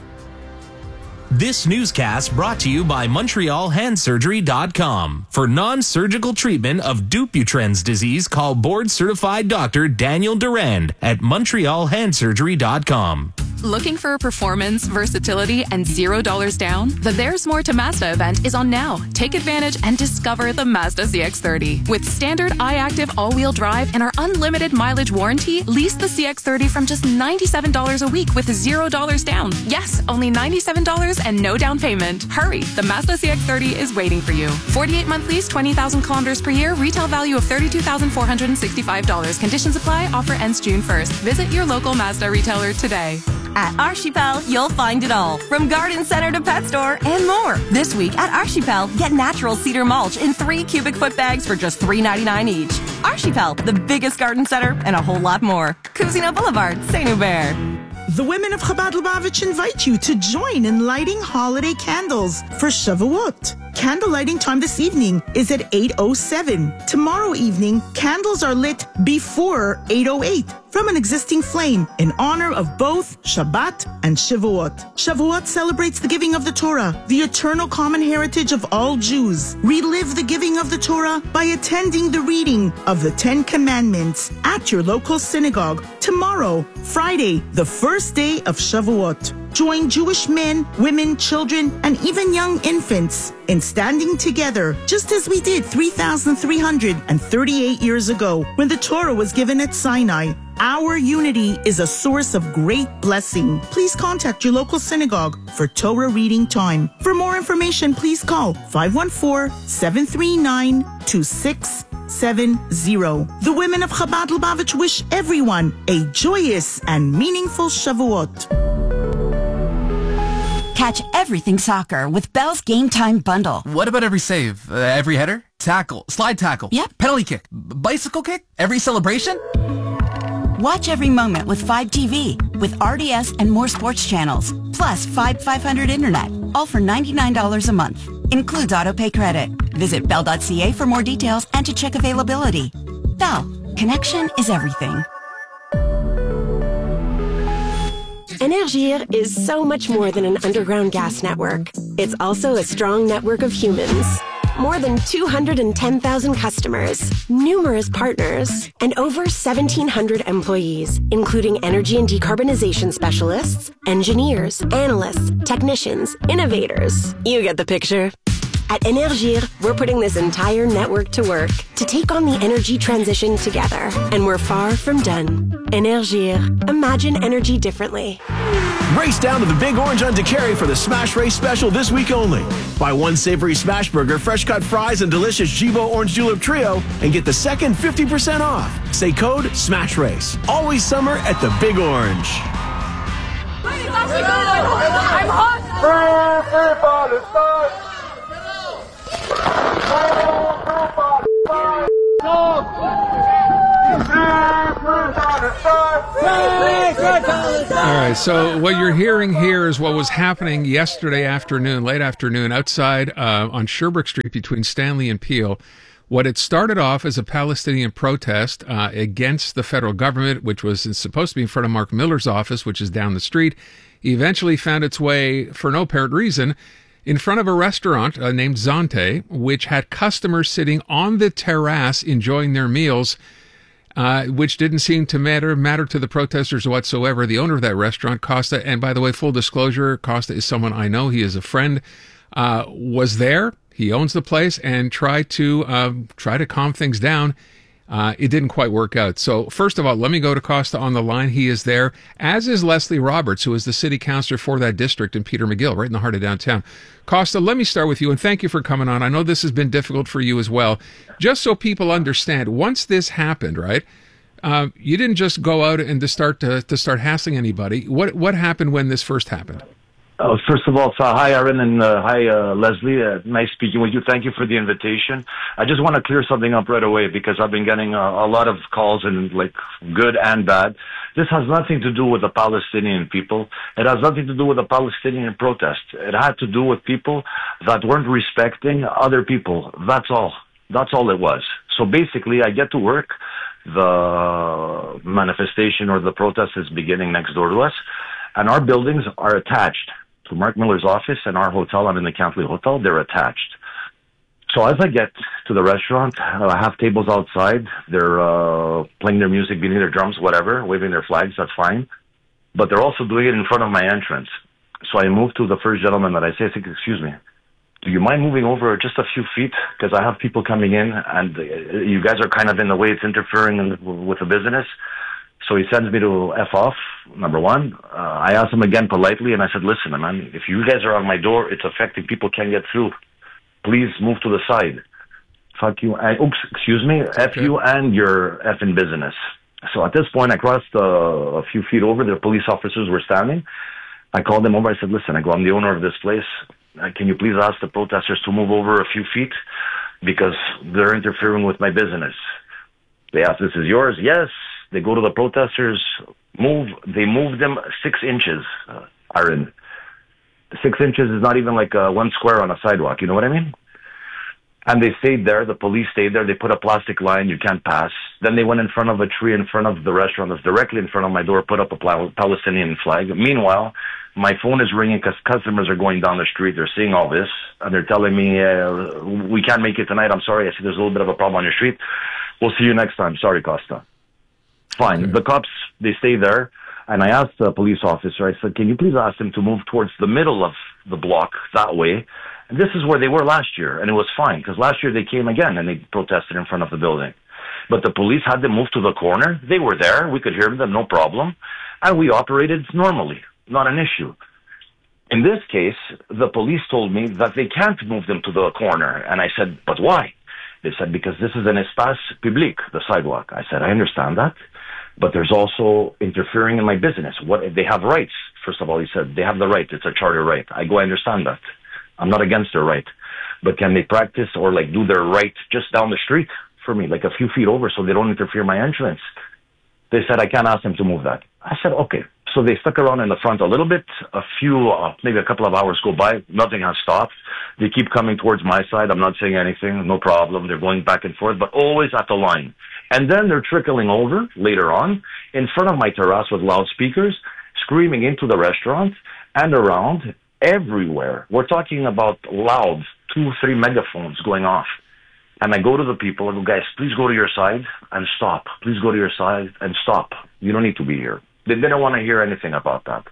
This newscast brought to you by Montreal Hand Surgery dot com. For non-surgical treatment of Dupuytren's disease, call board-certified doctor Daniel Durand at Montreal Hand Surgery dot com. Looking for performance, versatility, and zero dollars down? The There's More to Mazda event is on now. Take advantage and discover the Mazda C X thirty. With standard iActive all-wheel drive and our unlimited mileage warranty, lease the C X thirty from just ninety-seven dollars a week with zero dollars down. Yes, only ninety-seven dollars and no down payment. Hurry, the Mazda C X thirty is waiting for you. forty-eight month lease, twenty thousand kilometers per year, retail value of thirty-two thousand four hundred sixty-five dollars. Conditions apply, offer ends June first. Visit your local Mazda retailer today. At Archipel, you'll find it all, from garden center to pet store and more. This week at Archipel, get natural cedar mulch in three cubic foot bags for just three ninety-nine each. Archipel, the biggest garden center and a whole lot more. Cousineau Boulevard, Saint Hubert. The women of Chabad Lubavitch invite you to join in lighting holiday candles for Shavuot. Candle lighting time this evening is at eight oh seven. Tomorrow evening, candles are lit before eight oh eight from an existing flame in honor of both Shabbat and Shavuot. Shavuot celebrates the giving of the Torah, the eternal common heritage of all Jews. Relive the giving of the Torah by attending the reading of the Ten Commandments at your local synagogue tomorrow, Friday, the first day of Shavuot. Join Jewish men, women, children, and even young infants in standing together, just as we did three thousand three hundred thirty-eight years ago when the Torah was given at Sinai. Our unity is a source of great blessing. Please contact your local synagogue for Torah reading time. For more information, please call five one four, seven three nine, two six seven zero. The women of Chabad Lubavitch wish everyone a joyous and meaningful Shavuot. Catch everything soccer with Bell's Game Time Bundle. What about every save? Uh, every header? Tackle? Slide tackle? Yep. Penalty kick? B- bicycle kick? Every celebration? Watch every moment with Fibe T V with R D S and more sports channels. Plus Fibe five hundred Internet. All for ninety-nine dollars a month. Includes autopay credit. Visit bell dot c a for more details and to check availability. Bell. Connection is everything. Énergir is so much more than an underground gas network. It's also a strong network of humans. More than two hundred ten thousand customers, numerous partners, and over seventeen hundred employees, including energy and decarbonization specialists, engineers, analysts, technicians, innovators. You get the picture. At Énergir, we're putting this entire network to work to take on the energy transition together. And we're far from done. Énergir. Imagine energy differently. Race down to the Big Orange on DeCarry for the Smash Race special this week only. Buy one savory smash burger, fresh cut fries, and delicious Jibo Orange Julep Trio, and get the second fifty percent off. Say code SMASH RACE. Always summer at the Big Orange. I'm hot. All right, so what you're hearing here is what was happening yesterday afternoon, late afternoon, outside uh, on Sherbrooke Street between Stanley and Peel. What had started off as a Palestinian protest uh, against the federal government, which was supposed to be in front of Mark Miller's office, which is down the street, eventually found its way, for no apparent reason, in front of a restaurant uh, named Zante, which had customers sitting on the terrace enjoying their meals, uh, which didn't seem to matter matter to the protesters whatsoever. The owner of that restaurant, Costa, and by the way, full disclosure, Costa is someone I know. He is a friend, uh, was there. He owns the place and tried to uh, try to calm things down. Uh, it didn't quite work out. So first of all, let me go to Costa on the line. He is there, as is Leslie Roberts, who is the city councillor for that district in Peter McGill, right in the heart of downtown. Costa, let me start with you, and thank you for coming on. I know this has been difficult for you as well. Just so people understand, once this happened, right, uh, you didn't just go out and to start to, to start hassling anybody. What what happened when this first happened? Uh, first of all, so hi, Aaron, and uh, hi, uh, Leslie. Uh, nice speaking with you. Thank you for the invitation. I just want to clear something up right away because I've been getting a, a lot of calls, and like good and bad. This has nothing to do with the Palestinian people. It has nothing to do with the Palestinian protest. It had to do with people that weren't respecting other people. That's all. That's all it was. So basically, I get to work. The manifestation or the protest is beginning next door to us, and our buildings are attached to Mark Miller's office and our hotel. I'm in the Cantley Hotel. They're attached. So as I get to the restaurant, I have tables outside. They're uh, playing their music, beating their drums, whatever, waving their flags. That's fine. But they're also doing it in front of my entrance. So I move to the first gentleman that I say, I think, excuse me, do you mind moving over just a few feet? Because I have people coming in, and you guys are kind of in the way. It's interfering in, with the business. So he sends me to F off, number one. Uh, I asked him again politely, and I said, listen, man, if you guys are on my door, it's affecting people can't get through. Please move to the side. Fuck you. And, oops, excuse me. F you and your effing business. So at this point, I crossed uh, a few feet over. The police officers were standing. I called them over. I said, listen, I go, I'm the owner of this place. Uh, can you please ask the protesters to move over a few feet? Because they're interfering with my business. They asked, this is yours? Yes. They go to the protesters, move, they move them six inches, uh, Aaron. Six inches is not even like uh, one square on a sidewalk, you know what I mean? And they stayed there, the police stayed there, they put a plastic line, you can't pass. Then they went in front of a tree in front of the restaurant that's directly in front of my door, put up a pal- Palestinian flag. Meanwhile, my phone is ringing because customers are going down the street, they're seeing all this, and they're telling me, uh, we can't make it tonight, I'm sorry, I see there's a little bit of a problem on your street. We'll see you next time, sorry, Costa. Fine. Okay. The cops, they stay there. And I asked the police officer, I said, can you please ask them to move towards the middle of the block that way? And this is where they were last year. And it was fine because last year they came again and they protested in front of the building. But the police had them move to the corner. They were there. We could hear them, no problem. And we operated normally. Not an issue. In this case, the police told me that they can't move them to the corner. And I said, but why? They said, because this is an espace public, the sidewalk. I said, I understand that. But there's also interfering in my business. What they have rights. First of all, he said they have the right. It's a charter right. I go, I understand that. I'm not against their right, but can they practice or like do their right just down the street for me, like a few feet over, so they don't interfere my entrance? They said I can't ask them to move that. I said okay. So they stuck around in the front a little bit. A few, uh, maybe a couple of hours go by. Nothing has stopped. They keep coming towards my side. I'm not saying anything. No problem. They're going back and forth, but always at the line. And then they're trickling over later on in front of my terrace with loudspeakers, screaming into the restaurant and around everywhere. We're talking about loud, two, three megaphones going off. And I go to the people and go, guys, please go to your side and stop. Please go to your side and stop. You don't need to be here. They didn't want to hear anything about that.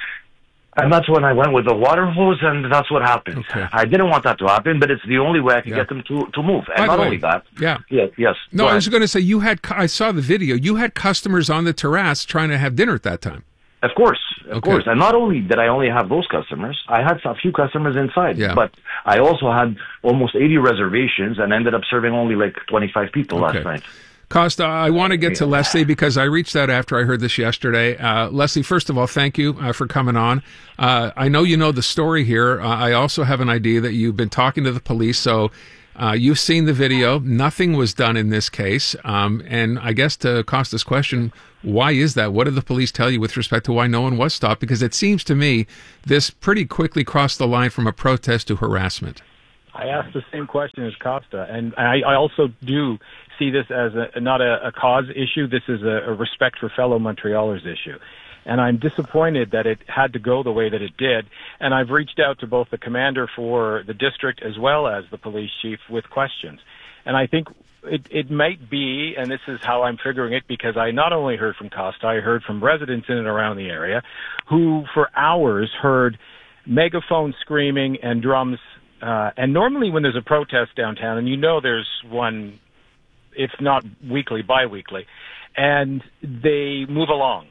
And that's when I went with the water hose, and that's what happened. Okay. I didn't want that to happen, but it's the only way I could yeah. get them to, to move. And By not way, only that. Yeah. Yeah, yes. No, I was going to say, you had, I saw the video. You had customers on the terrace trying to have dinner at that time. Of course, of okay. course. And not only did I only have those customers, I had a few customers inside. Yeah. But I also had almost eighty reservations and ended up serving only like twenty-five people okay. last night. Costa, I want to get to Leslie because I reached out after I heard this yesterday. Uh, Leslie, first of all, thank you uh, for coming on. Uh, I know you know the story here. Uh, I also have an idea that you've been talking to the police, so uh, you've seen the video. Nothing was done in this case. Um, and I guess to Costa's question, why is that? What did the police tell you with respect to why no one was stopped? Because it seems to me this pretty quickly crossed the line from a protest to harassment. I asked the same question as Costa, and I, I also do see this as a, not a, a cause issue. This is a, a respect for fellow Montrealers issue. And I'm disappointed that it had to go the way that it did. And I've reached out to both the commander for the district as well as the police chief with questions. And I think it, it might be, and this is how I'm figuring it, because I not only heard from Costa, I heard from residents in and around the area who for hours heard megaphone screaming and drums. Uh, and normally when there's a protest downtown, and you know there's one, if not weekly, bi-weekly, and they move along.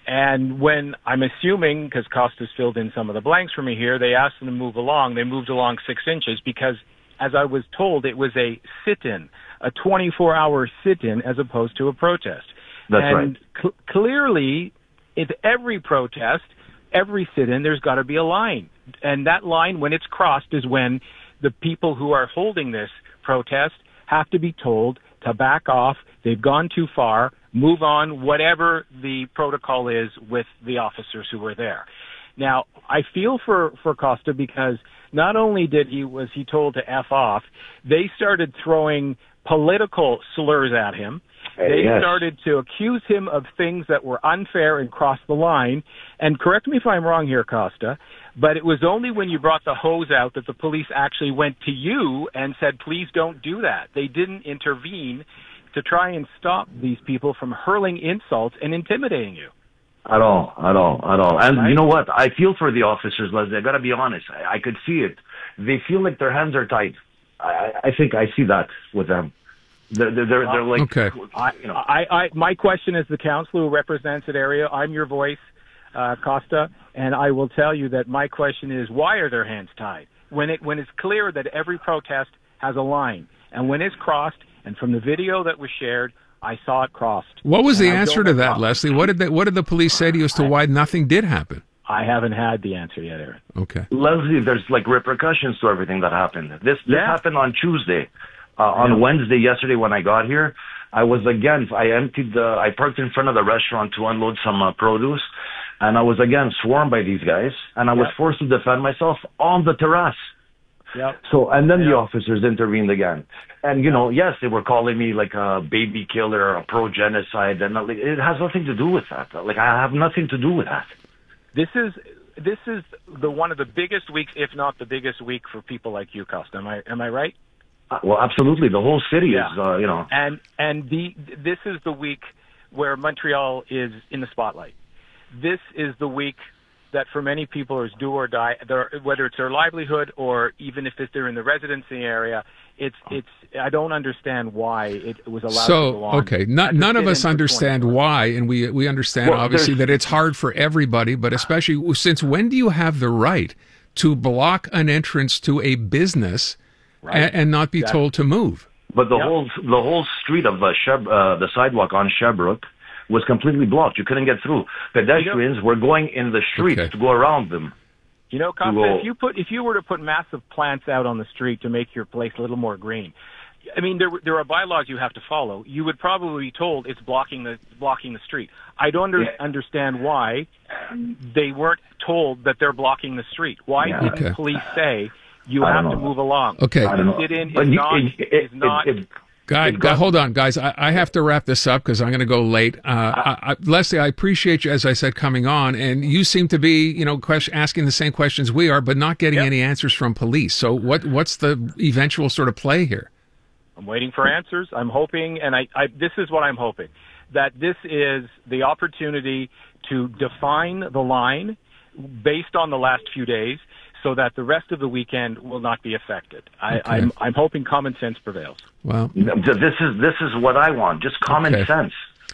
And when, I'm assuming, because Costa's filled in some of the blanks for me here, they asked them to move along. They moved along six inches because, as I was told, it was a sit-in, a twenty-four hour sit-in as opposed to a protest. That's and right. cl- clearly, at every protest, every sit-in, there's got to be a line. And that line, when it's crossed, is when the people who are holding this protest have to be told to back off. They've gone too far. Move on, whatever the protocol is with the officers who were there. Now, I feel for, for Costa because not only did he was he told to F off, they started throwing political slurs at him. They yes. started to accuse him of things that were unfair and crossed the line. And correct me if I'm wrong here, Costa, but it was only when you brought the hose out that the police actually went to you and said, please don't do that. They didn't intervene to try and stop these people from hurling insults and intimidating you. At all, at all, at all. And Right. you know what? I feel for the officers, Leslie. I got to be honest. I, I could see it. They feel like their hands are tied. I, I think I see that with them. They're, they're, they're, they're like, Okay. I, you know. I, I, my question as the councillor who represents that area, I'm your voice, uh, Costa, and I will tell you that my question is, why are their hands tied? When it, when it's clear that every protest has a line, and when it's crossed, and from the video that was shared, I saw it crossed. What was the And I answer don't to know that, how. Leslie? What did they, what did the police say to you as to why nothing did happen? I haven't had the answer yet, Aaron. Okay. Leslie, there's like repercussions to everything that happened. This, this Yeah. happened on Tuesday. Uh, on Yeah. Wednesday, yesterday, when I got here, I was again, I emptied the, I parked in front of the restaurant to unload some uh, produce, and I was again swarmed by these guys, and I was Yeah. forced to defend myself on the terrace. Yep. So, and then the Yeah. officers intervened again. And, you know, yes, they were calling me like a baby killer, a pro-genocide, and like, it has nothing to do with that. Like, I have nothing to do with that. This is this is the one of the biggest weeks, if not the biggest week, for people like you, Costa. Am I am I right? Uh, Well, absolutely. The whole city Yeah. is, uh, you know. And and the this is the week where Montreal is in the spotlight. This is the week that for many people is do or die. They're, whether it's their livelihood or even if they're in the residency area, it's it's. I don't understand why it was allowed to go So, on. okay, not, none of us understand why, and we we understand Well, obviously there's- that it's hard for everybody, but especially since when do you have the right to block an entrance to a business and, and not be Exactly. told to move? But the Yep. whole the whole street of uh, Sheb, uh, the sidewalk on Sherbrooke was completely blocked. You couldn't get through. Pedestrians were going in the streets Okay. to go around them. You know, Costa, Well- if you put if you were to put massive plants out on the street to make your place a little more green, I mean, there there are bylaws you have to follow. You would probably be told it's blocking the blocking the street. I don't under, Yeah. understand why they weren't told that they're blocking the street. Why Yeah. didn't Okay. police say you I have don't to know. move along? Okay. I don't know. Sit-in But is you- not it- it- is it- not. it- Guy, It guy, got- hold on, guys. I, I have to wrap this up because I'm going to go late. Uh, I, I, Leslie, I appreciate you, as I said, coming on, and you seem to be, you know, question, asking the same questions we are, but not getting Yep. any answers from police. So, what what's the eventual sort of play here? I'm waiting for answers. I'm hoping, and I, I this is what I'm hoping, that this is the opportunity to define the line based on the last few days so that the rest of the weekend will not be affected. I, Okay. I'm, I'm hoping common sense prevails. Well, This is this is what I want. Just common Okay. sense.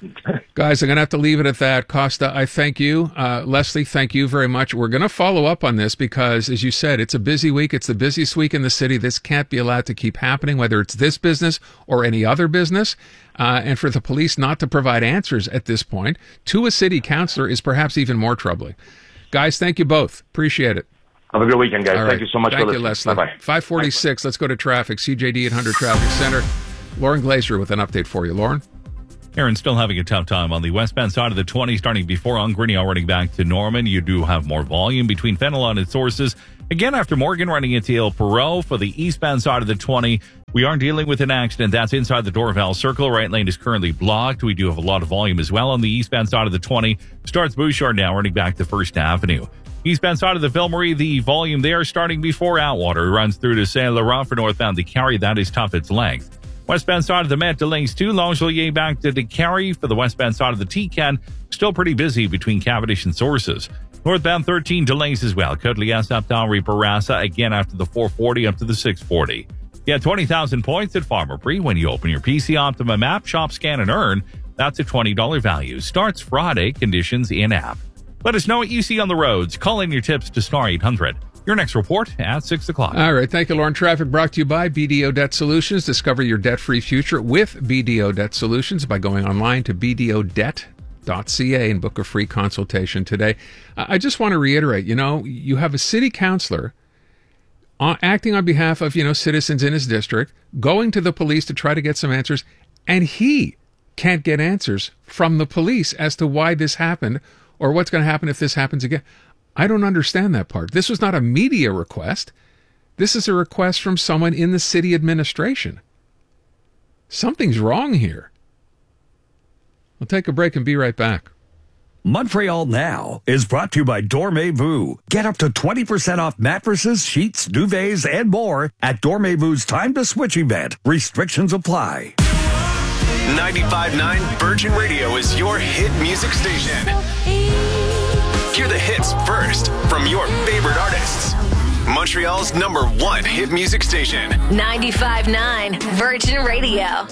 Guys, I'm going to have to leave it at that. Costa, I thank you. Uh, Leslie, thank you very much. We're going to follow up on this because, as you said, it's a busy week. It's the busiest week in the city. This can't be allowed to keep happening, whether it's this business or any other business. Uh, and for the police not to provide answers at this point to a city councillor is perhaps even more troubling. Guys, thank you both. Appreciate it. Have a good weekend, guys. All Thank right. you so much Thank for you, listening. Leslie. Bye-bye. five forty-six, let's go to traffic. C J D eight hundred Traffic Center. Lauren Glazer with an update for you. Lauren? Aaron, still having a tough time on the westbound side of the twenty, starting before Ungrinnell, running back to Norman. You do have more volume between Fenelon and Sources. Again, after Morgan, running into El Perot. For the eastbound side of the twenty, we are dealing with an accident. That's inside the Dorval Circle. Right lane is currently blocked. We do have a lot of volume as well on the eastbound side of the twenty. Starts Bouchard now, running back to First Avenue. Eastbound side of the Ville Marie, the volume there starting before Atwater. Runs through to Saint Laurent for northbound to Carry. That is tough its length. Westbound side of the Met, delays to Longelier back to DeCarry. For the westbound side of the T C A N, still pretty busy between Cavendish and Sources. Northbound thirteen delays as well. Côte-Liesse up to Henri Bourassa again after the four forty up to the six forty. Get twenty thousand points at Farmer Pre when you open your P C Optimum app, shop, scan, and earn. That's a twenty dollars value. Starts Friday. Conditions in-app. Let us know what you see on the roads. Call in your tips to star eight hundred. Your next report at six o'clock. All right. Thank you, Lauren. Traffic brought to you by B D O Debt Solutions. Discover your debt-free future with B D O Debt Solutions by going online to b d o debt dot c a and book a free consultation today. I just want to reiterate, you know, you have a city councillor uh, acting on behalf of, you know, citizens in his district, going to the police to try to get some answers, and he can't get answers from the police as to why this happened or what's going to happen if this happens again. I don't understand that part. This was not a media request. This is a request from someone in the city administration. Something's wrong here. We'll take a break and be right back. Montreal Now is brought to you by Dormez-vous. Get up to twenty percent off mattresses, sheets, duvets, and more at Dormez-vou's Time to Switch event. Restrictions apply. ninety-five point nine Virgin Radio is your hit music station. Hear the hits first from your favorite artists. Montreal's number one hit music station. ninety-five point nine Virgin Radio.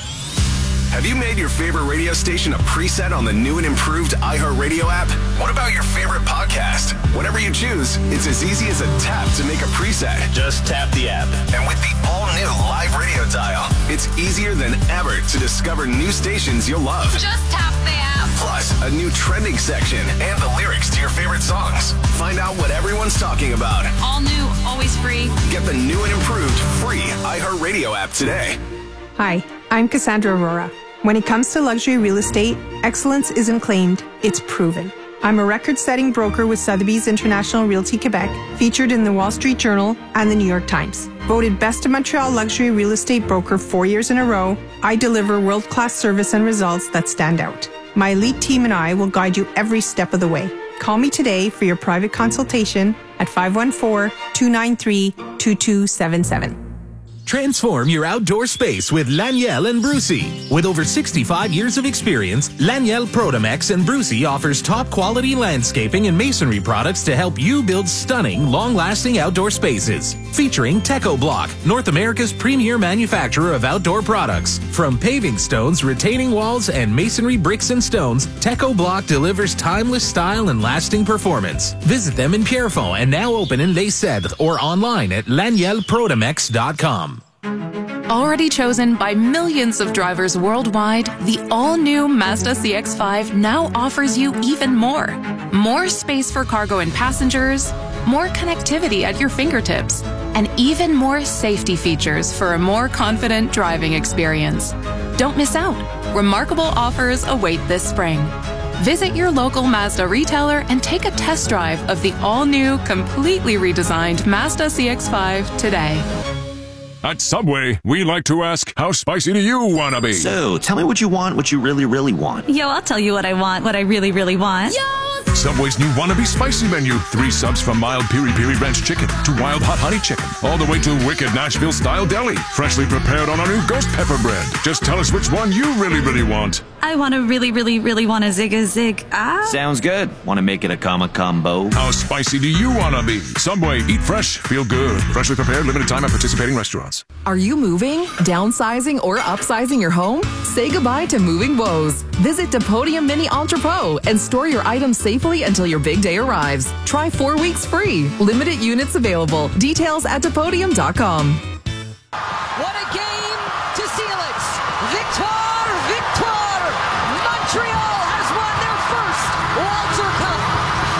Have you made your favorite radio station a preset on the new and improved iHeartRadio app? What about your favorite podcast? Whatever you choose, it's as easy as a tap to make a preset. Just tap the app. And with the all-new live radio dial, it's easier than ever to discover new stations you'll love. Just tap the app. Plus, a new trending section and the lyrics to your favorite songs. Find out what everyone's talking about. All new, always free. Get the new and improved free iHeartRadio app today. Hi, I'm Cassandra Aurora. When it comes to luxury real estate, excellence isn't claimed, it's proven. I'm a record-setting broker with Sotheby's International Realty Quebec, featured in the Wall Street Journal and the New York Times. Voted Best of Montreal Luxury Real Estate Broker four years in a row, I deliver world-class service and results that stand out. My elite team and I will guide you every step of the way. Call me today for your private consultation at five one four, two nine three, two two seven seven. Transform your outdoor space with Laniel and Brucey. With over sixty-five years of experience, Laniel Protomex and Brucey offers top-quality landscaping and masonry products to help you build stunning, long-lasting outdoor spaces. Featuring Teco Block, North America's premier manufacturer of outdoor products. From paving stones, retaining walls, and masonry bricks and stones, Teco Block delivers timeless style and lasting performance. Visit them in Pierrefonds and now open in Les Cèdres or online at laniel protomex dot com. Already chosen by millions of drivers worldwide, the all-new Mazda C X five now offers you even more. More space for cargo and passengers, more connectivity at your fingertips, and even more safety features for a more confident driving experience. Don't miss out. Remarkable offers await this spring. Visit your local Mazda retailer and take a test drive of the all-new, completely redesigned Mazda C X five today. At Subway, we like to ask, how spicy do you want to be? So, tell me what you want, what you really, really want. Yo, I'll tell you what I want, what I really, really want. Yo! Subway's new Wannabe Spicy menu. Three subs from mild Piri Piri Ranch Chicken to wild hot honey chicken. All the way to wicked Nashville-style deli. Freshly prepared on our new ghost pepper bread. Just tell us which one you really, really want. I want to really, really, really want to zig a zig. Ah. Sounds good. Want to make it a comma combo? How spicy do you want to be? Subway, eat fresh, feel good. Freshly prepared, limited time at participating restaurants. Are you moving, downsizing, or upsizing your home? Say goodbye to moving woes. Visit Depodium Mini Entrepot and store your items safely until your big day arrives. Try four weeks free. Limited units available. Details at Depodium dot com. What a game to seal it. Victoire, Victoire. Montreal has won their first Walter Cup.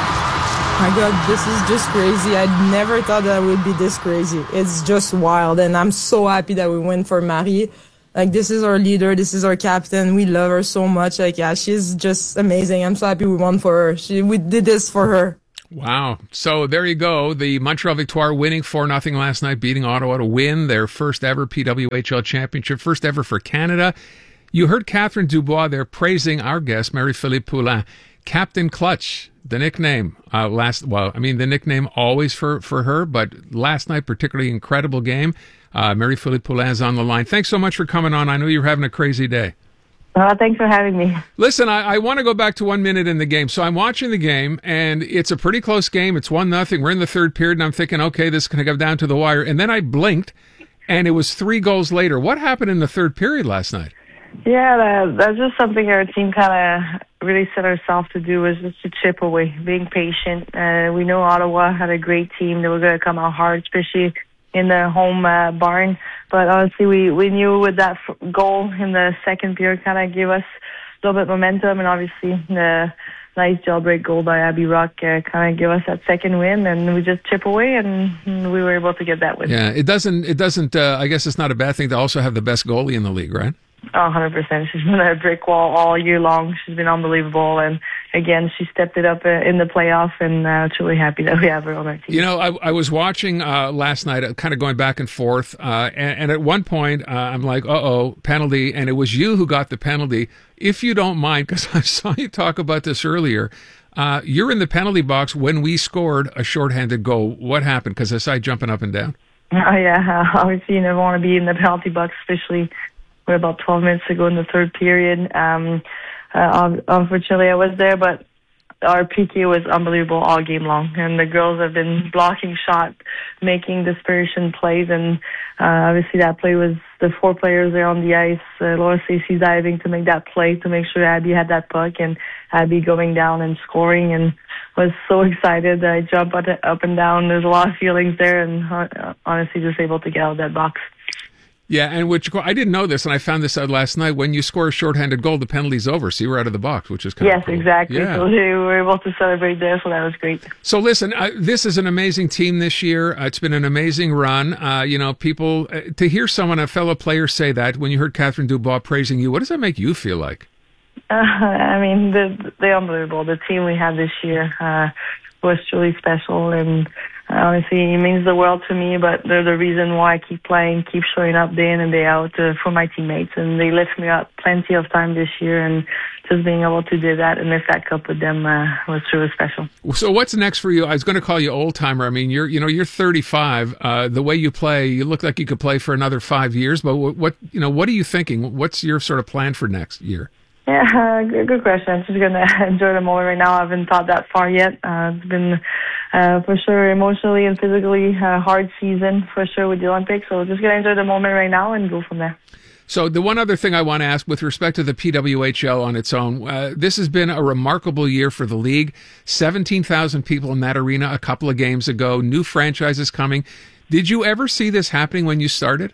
My God, this is just crazy. I never thought that it would be this crazy. It's just wild, and I'm so happy that we went for Marie. Like, this is our leader, this is our captain. We love her so much. Like, yeah, she's just amazing. I'm so happy we won for her. She, we did this for her. Wow. So there you go. The Montreal Victoire winning four nothing last night, beating Ottawa to win their first ever P W H L championship, first ever for Canada. You heard Catherine Dubois there praising our guest, Marie-Philippe Poulin. Captain Clutch, the nickname. Uh, last, well, I mean, the nickname always for, for her, but last night, particularly incredible game. Uh, Marie-Philippe Poulin is on the line. Thanks so much for coming on. I know you're having a crazy day. Uh, thanks for having me. Listen, I, I want to go back to one minute in the game. So I'm watching the game, and it's a pretty close game. It's one nothing. We're in the third period, and I'm thinking, okay, this is going to go down to the wire. And then I blinked, and it was three goals later. What happened in the third period last night? Yeah, that, that's just something our team kind of really set ourselves to do, was just to chip away, being patient. Uh, we know Ottawa had a great team. They were going to come out hard, especially in the home uh, barn. But honestly, we, we knew with that f- goal in the second period kind of gave us a little bit of momentum, and obviously the nice jailbreak goal by Abby Rock uh, kind of gave us that second win, and we just chip away, and, and we were able to get that win. Yeah, it doesn't, it doesn't, uh, I guess it's not a bad thing to also have the best goalie in the league, right? Oh, one hundred percent. She's been a brick wall all year long. She's been unbelievable. And again, she stepped it up uh, in the playoff, and uh, truly happy that we have her on our team. You know, I, I was watching uh, last night, uh, kind of going back and forth. Uh, and, and at one point, uh, I'm like, uh-oh, penalty. And it was you who got the penalty. If you don't mind, because I saw you talk about this earlier, uh, you're in the penalty box when we scored a shorthanded goal. What happened? Because I saw you jumping up and down. Oh, yeah. Obviously, you never want to be in the penalty box, especially we're about twelve minutes to go in the third period. Um, uh, unfortunately, I was there, but our P K was unbelievable all game long. And the girls have been blocking shot, making desperation plays. And uh, obviously that play was the four players there on the ice. Uh, Laura Stacey diving to make that play, to make sure Abby had that puck, and Abby going down and scoring. And was so excited. I jumped up and down. There's a lot of feelings there, and uh, honestly just able to get out of that box. Yeah, and which I didn't know this, and I found this out last night. When you score a shorthanded goal, the penalty's over, so you were out of the box, which is kind yes, of cool. exactly. Yeah. So we were able to celebrate there, so that was great. So listen, uh, this is an amazing team this year. Uh, it's been an amazing run. Uh, you know, people uh, to hear someone, a fellow player, say that when you heard Catherine Dubois praising you, what does that make you feel like? Uh, I mean, the, they're unbelievable. The team we had this year uh, was truly special, and honestly, it means the world to me, but they're the reason why I keep playing, keep showing up day in and day out uh, for my teammates. And they lift me up plenty of time this year, and just being able to do that and lift that cup with them uh, was truly special. So what's next for you? I was going to call you old timer. I mean, you're, you know, you're thirty-five. Uh, the way you play, you look like you could play for another five years, but what, what, you know, what are you thinking? What's your sort of plan for next year? Yeah, uh, good, good question. I'm just going to enjoy the moment right now. I haven't thought that far yet. Uh, it's been, uh, for sure, emotionally and physically a hard season, for sure, with the Olympics. So just going to enjoy the moment right now and go from there. So the one other thing I want to ask with respect to the P W H L on its own, uh, this has been a remarkable year for the league. seventeen thousand people in that arena a couple of games ago, new franchises coming. Did you ever see this happening when you started?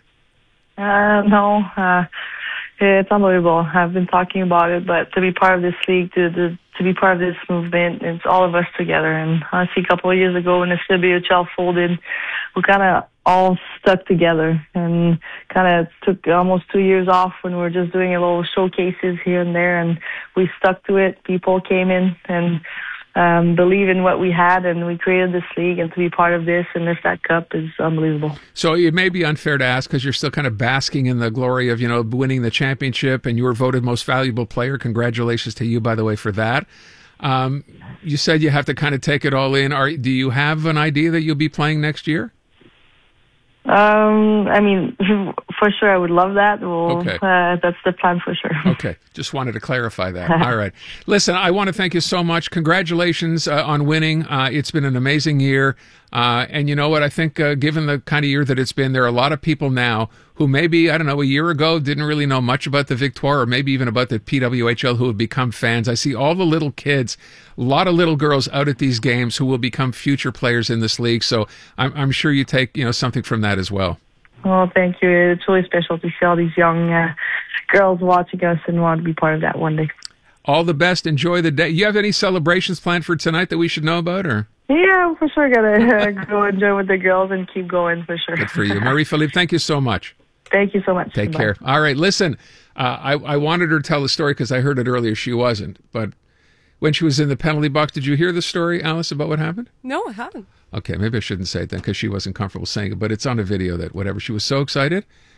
Uh, no, uh, it's unbelievable. I've been talking about it, but to be part of this league, to to, to be part of this movement, it's all of us together. And honestly, a couple of years ago when the C W H L folded, we kind of all stuck together and kind of took almost two years off when we were just doing a little showcases here and there, and we stuck to it. People came in and Um, believe in what we had, and we created this league, and to be part of this and lift that cup is unbelievable. So it may be unfair to ask because you're still kind of basking in the glory of, you know, winning the championship, and you were voted most valuable player. Congratulations to you, by the way, for that. Um, you said you have to kind of take it all in. Are, do you have an idea that you'll be playing next year? Um, I mean, for sure, I would love that. Well, Okay. uh, that's the plan for sure. Okay, just wanted to clarify that. All right. Listen, I want to thank you so much. Congratulations uh, on winning. Uh, it's been an amazing year. Uh, and you know what? I think uh, given the kind of year that it's been, there are a lot of people now who maybe, I don't know, a year ago didn't really know much about the Victoire or maybe even about the P W H L who have become fans. I see all the little kids, a lot of little girls out at these games who will become future players in this league. So I'm, I'm sure you take, you know, something from that as well. Well, thank you. It's really special to see all these young uh, girls watching us and want to be part of that one day. All the best. Enjoy the day. You have any celebrations planned for tonight that we should know about, or? Yeah, for sure. Gotta uh, go enjoy with the girls and keep going for sure. Good for you. Marie-Philippe, thank you so much. Thank you so much. Take Bye. care. All right, listen, uh, I, I wanted her to tell the story because I heard it earlier. She wasn't. But when she was in the penalty box, did you hear the story, Alice, about what happened? No, I haven't. Okay, maybe I shouldn't say it then because she wasn't comfortable saying it. But it's on a video that whatever. She was so excited.